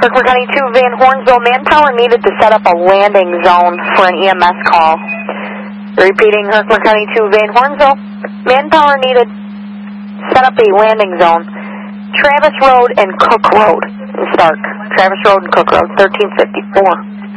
Herkimer County 2, Van Hornsville, manpower needed to set up a landing zone for an EMS call. Repeating, Herkimer County 2, Van Hornsville, manpower needed, set up a landing zone. Travis Road and Cook Road in Stark. Travis Road and Cook Road, 1354.